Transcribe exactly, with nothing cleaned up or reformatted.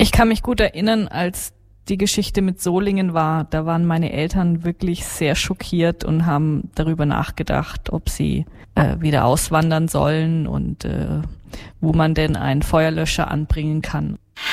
Ich kann mich gut erinnern, als die Geschichte mit Solingen war, da waren meine Eltern wirklich sehr schockiert und haben darüber nachgedacht, ob sie äh, wieder auswandern sollen und äh, wo man denn einen Feuerlöscher anbringen kann.